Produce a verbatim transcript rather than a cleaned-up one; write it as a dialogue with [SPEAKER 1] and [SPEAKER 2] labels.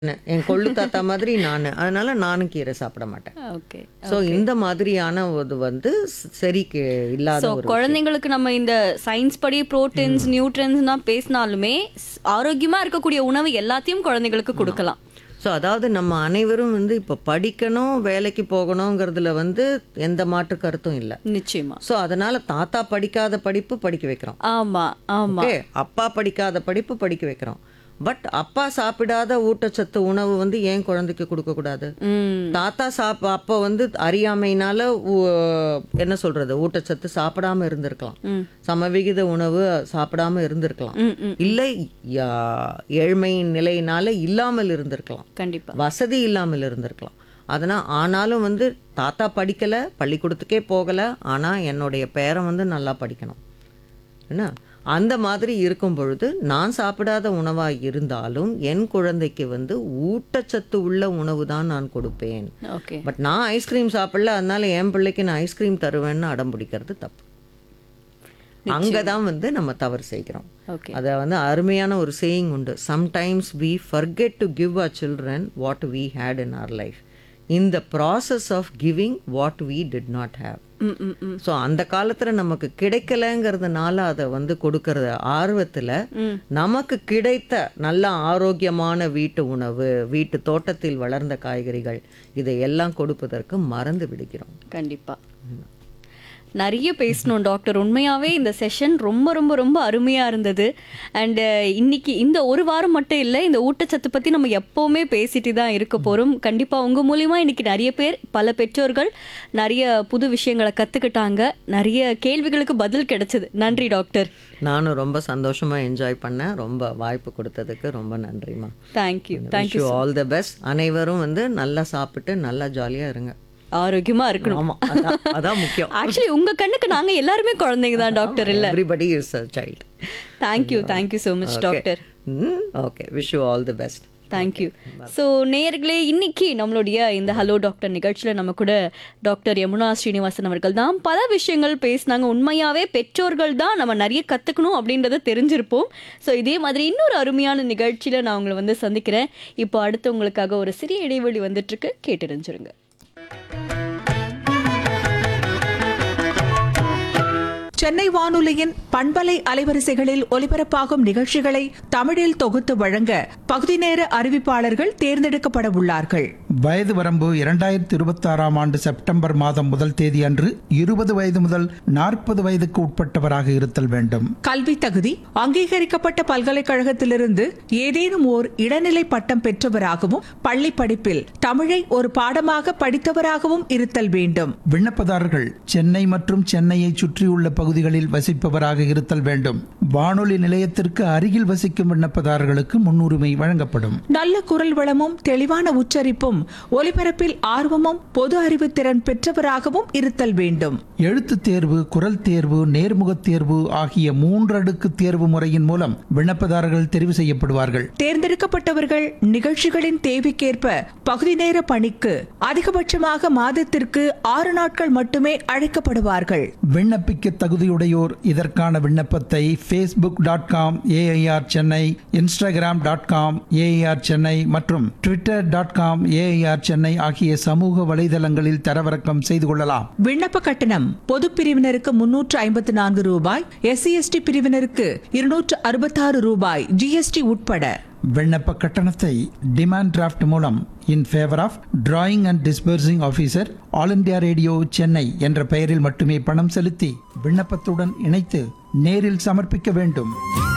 [SPEAKER 1] என் கொள்ளு தாத்தா மாதிரி நான், அதனால நானும் கீரை சாப்பிட மாட்டேன்.
[SPEAKER 2] ஓகே.
[SPEAKER 1] ஸோ இந்த மாதிரியான ஒரு வந்து ஸ்- சரி கே- இல்லாத
[SPEAKER 2] ஸோ
[SPEAKER 1] ஒரு விஷயம்.
[SPEAKER 2] குழந்தைங்களுக்கு நம்ம இந்த சயின்ஸ் படி புரோட்டீன்ஸ் நியூட்ரன்ஸ் தான் பேசினாலுமே ஸ்- ஆரோக்கியமா இருக்கக்கூடிய உணவு எல்லாத்தையும் குழந்தைங்களுக்கு கொடுக்கலாம்.
[SPEAKER 1] ஸோ அதாவது நம்ம அனைவரும் வந்து இப்போ படிக்கணும் வேலைக்கு போகணுங்கிறதுல வந்து எந்த மாற்று கருத்தும் இல்லை.
[SPEAKER 2] நிச்சயமா.
[SPEAKER 1] ஸோ அதனால தாத்தா படிக்காத படிப்பு படிக்க வைக்கிறோம்.
[SPEAKER 2] ஆமா ஆமா.
[SPEAKER 1] ஓகே, அப்பா படிக்காத படிப்பு படிக்க வைக்கிறோம். பட் அப்பா சாப்பிடாத ஊட்டச்சத்து உணவு வந்து ஏன் குழந்தைக்கு கொடுக்கக்கூடாது?
[SPEAKER 2] ம்.
[SPEAKER 1] தாத்தா சாப் அப்போ வந்து அறியாமையினால ஊ- என்ன சொல்றது ஊட்டச்சத்து சாப்பிடாம இருந்திருக்கலாம்,
[SPEAKER 2] ம்.
[SPEAKER 1] சமவிகித உணவு சாப்பிடாம இருந்திருக்கலாம்,
[SPEAKER 2] ம், ம்.
[SPEAKER 1] இல்லை யா- ஏழ்மை நிலையினால இல்லாமல் இருந்திருக்கலாம்,
[SPEAKER 2] கண்டிப்பா.
[SPEAKER 1] வசதி இல்லாமல் இருந்திருக்கலாம். அதனால் ஆனாலும் வந்து தாத்தா படிக்கல, பள்ளிக்கூடத்துக்கே போகல, ஆனா என்னுடைய பேரன் வந்து நல்லா படிக்கணும் என்ன, அந்த மாதிரி இருக்கும் பொழுது நான் சாப்பிடாத உணவாக இருந்தாலும் என் குழந்தைக்கு வந்து ஊட்டச்சத்து உள்ள உணவு தான் நான் கொடுப்பேன்.
[SPEAKER 2] ஓகே.
[SPEAKER 1] பட் நான் ஐஸ்கிரீம் சாப்பிடல, அதனால என் பிள்ளைக்கு நான் ஐஸ்கிரீம் தருவேன்னு அடம் பிடிக்கிறது தப்பு. அங்கே தான் வந்து நம்ம தவறு செய்கிறோம்.
[SPEAKER 2] ஓகே.
[SPEAKER 1] அதை வந்து அருமையான ஒரு சேயிங் உண்டு, sometimes we forget to give our children what we had in our life in the process of giving what we did not have.
[SPEAKER 2] ம், ம், ம்.
[SPEAKER 1] ஸோ அந்த காலத்தில் நமக்கு கிடைக்கலங்கிறதுனால அதை வந்து கொடுக்கறது ஆர்வத்தில்
[SPEAKER 2] ம்.
[SPEAKER 1] நமக்கு கிடைத்த நல்ல ஆரோக்கியமான வீட்டு உணவு, வீட்டு தோட்டத்தில் வளர்ந்த காய்கறிகள் இதை எல்லாம் கொடுப்பதற்கு மறந்து விடுகிறோம்.
[SPEAKER 2] கண்டிப்பா. நிறைய பேசணும் டாக்டர். உண்மையாவே இந்த செஷன் ரொம்ப ரொம்ப ரொம்ப அருமையா இருந்தது. அண்ட் இன்னைக்கு இந்த ஒரு வாரம் மட்டும் இல்லை, இந்த ஊட்டச்சத்து பத்தி நம்ம எப்பவுமே பேசிட்டு தான் இருக்க போறோம். கண்டிப்பா உங்க மூலியமா இன்னைக்கு நிறைய பேர், பல பெற்றோர்கள் நிறைய புது விஷயங்களை கத்துக்கிட்டாங்க, நிறைய கேள்விகளுக்கு பதில் கிடைச்சது. நன்றி டாக்டர்.
[SPEAKER 1] நானும் ரொம்ப சந்தோஷமா என்ஜாய் பண்ணேன். ரொம்ப வாய்ப்பு கொடுத்ததுக்கு ரொம்ப நன்றிம்மா.
[SPEAKER 2] Thank you thank you.
[SPEAKER 1] All the best. அனைவரும் வந்து நல்லா சாப்பிட்டு நல்லா ஜாலியா இருங்க.
[SPEAKER 2] ஆரோக்கியமா இருக்கணும்.
[SPEAKER 1] ஆமா, அதான் அதான் முக்கியம்.
[SPEAKER 2] ஆக்சுவலி உங்க கண்ணுக்கு நாங்க எல்லாருமே குழந்தைங்க தான் டாக்டர். இல்ல,
[SPEAKER 1] everybody is a child.
[SPEAKER 2] Thank you thank you so much doctor.
[SPEAKER 1] Okay, wish you all the best.
[SPEAKER 2] Thank you. So நேயர்களே, இன்னைக்கு நம்மளுடைய இந்த ஹலோ டாக்டர் நிகழ்ச்சியில் நம்ம கூட டாக்டர் யமுனா ஸ்ரீனிவாசன் அவர்கள் தான் பல விஷயங்கள் பேசினாங்க. உண்மையாகவே பெற்றோர்கள் தான் நம்ம நிறைய கற்றுக்கணும் அப்படின்றத தெரிஞ்சிருப்போம். ஸோ இதே மாதிரி இன்னொரு அருமையான நிகழ்ச்சியில் நான் உங்களை வந்து சந்திக்கிறேன். இப்போ அடுத்து உங்களுக்காக ஒரு சிறிய இடைவெளி வந்துட்டுருக்கு, கேட்டறிஞ்சிருங்க.
[SPEAKER 3] சென்னை வானொலியின் பண்பலை அலைவரிசைகளில் ஒலிபரப்பாகும் நிகழ்ச்சிகளை தமிழில் தொகுத்து வழங்க பகுதி நேர அறிவிப்பாளர்கள் தேர்ந்தெடுக்கப்பட உள்ளார்கள்.
[SPEAKER 4] வயது வரம்பு இரண்டாயிரத்தி இருபத்தி ஆறாம் ஆண்டு செப்டம்பர் மாதம் முதல் தேதி அன்று இருபது வயது முதல் நாற்பது வயதுக்கு உட்பட்டவராக இருத்தல் வேண்டும்.
[SPEAKER 3] கல்வி தகுதி அங்கீகரிக்கப்பட்ட பல்கலைக்கழகத்திலிருந்து ஏதேனும் ஓர் இடைநிலை பட்டம் பெற்றவராகவும் பள்ளி படிப்பில் தமிழை ஒரு பாடமாக படித்தவராகவும் இருத்தல் வேண்டும்.
[SPEAKER 4] விண்ணப்பதாரர்கள் சென்னை மற்றும் சென்னையை சுற்றியுள்ள பகுதிகளில் வசிப்பவராக இருத்தல் வேண்டும். வானொலி நிலையத்திற்கு அருகில் வசிக்கும் விண்ணப்பதாரர்களுக்கு முன்னுரிமை வழங்கப்படும்.
[SPEAKER 3] நல்ல குரல் வளமும் தெளிவான உச்சரிப்பும் ஒலிபரப்பில் ஆர்வமும் பொது அறிவு திறன் பெற்றவராகவும் இருத்தல் வேண்டும்.
[SPEAKER 4] எழுத்துத் தேர்வு, குரல் தேர்வு, நேர்முகத் தேர்வு ஆகிய மூன்றடுக்கு தேர்வு முறையின் மூலம் விண்ணப்பதாரர்கள் தெரிவு செய்யப்படுவார்கள்.
[SPEAKER 3] தேர்ந்தெடுக்கப்பட்டவர்கள் நிகழ்ச்சிகளின் தேவைக்கேற்ப பகுதி நேர பணிக்கு அதிகபட்சமாக மாதத்திற்கு ஆறு நாட்கள் மட்டுமே அழைக்கப்படுவார்கள்.
[SPEAKER 4] விண்ணப்பிக்க தகுதியுடையோர் இதற்கான விண்ணப்பத்தை Facebook dot com AIR Chennai, Instagram dot com AIR Chennai மற்றும் Twitter dot com AIR Chennai ஆகிய சமூக வலைதளங்களில் தரவிறக்கம் செய்து கொள்ளலாம்.
[SPEAKER 3] விண்ணப்ப கட்டணம் பொது பிரிவினருக்கு முன்னூற்று ஐம்பத்தி நான்கு ரூபாய், எஸ்சி எஸ்டி பிரிவினருக்கு இருநூற்று அறுபத்தாறு ரூபாய் ஜிஎஸ்டி உட்பட.
[SPEAKER 4] விண்ணப்ப கட்டணத்தை டிமாண்ட் டிராஃப்ட் மூலம் இன் favour of drawing and disbursing officer, all India radio Chennai என்ற பெயரில் மட்டுமே பணம் செலுத்தி விண்ணப்பத்துடன் இணைத்து நேரில் சமர்ப்பிக்க வேண்டும்.